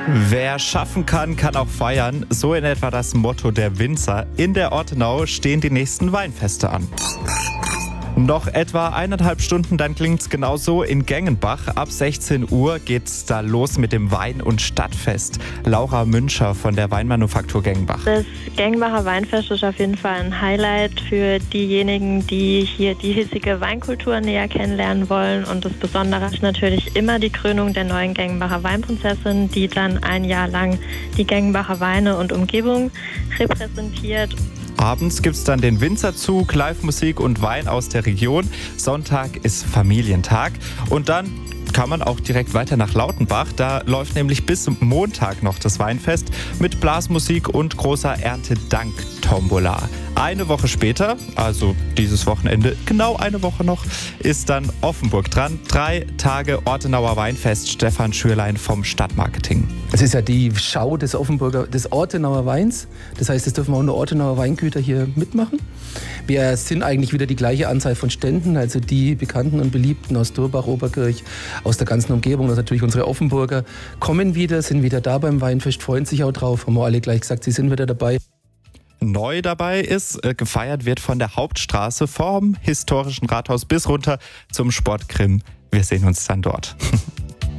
Wer schaffen kann, kann auch feiern. So in etwa das Motto der Winzer. In der Ortenau stehen die nächsten Weinfeste an. Noch etwa 1,5 Stunden, dann klingt's genauso in Gengenbach. Ab 16 Uhr geht's da los mit dem Wein- und Stadtfest. Laura Müncher von der Weinmanufaktur Gengenbach. Das Gengenbacher Weinfest ist auf jeden Fall ein Highlight für diejenigen, die hier die hiesige Weinkultur näher kennenlernen wollen. Und das Besondere ist natürlich immer die Krönung der neuen Gengenbacher Weinprinzessin, die dann ein Jahr lang die Gengenbacher Weine und Umgebung repräsentiert. Abends gibt's dann den Winzerzug, Live-Musik und Wein aus der Region. Sonntag ist Familientag und dann kann man auch direkt weiter nach Lautenbach. Da läuft nämlich bis Montag noch das Weinfest mit Blasmusik und großer Erntedank-Tombola. Eine Woche später, also dieses Wochenende, genau eine Woche noch, ist dann Offenburg dran. 3 Tage Ortenauer Weinfest. Stefan Schürlein vom Stadtmarketing. Es ist ja die Schau des Ortenauer Weins. Das heißt, es dürfen auch nur Ortenauer Weingüter hier mitmachen. Wir sind eigentlich wieder die gleiche Anzahl von Ständen, also die Bekannten und Beliebten aus Durbach, Oberkirch, aus der ganzen Umgebung. Das natürlich unsere Offenburger kommen wieder, sind wieder da beim Weinfest, freuen sich auch drauf. Haben wir alle gleich gesagt, sie sind wieder dabei. Neu dabei ist, gefeiert wird von der Hauptstraße vom historischen Rathaus bis runter zum Sportkrim. Wir sehen uns dann dort.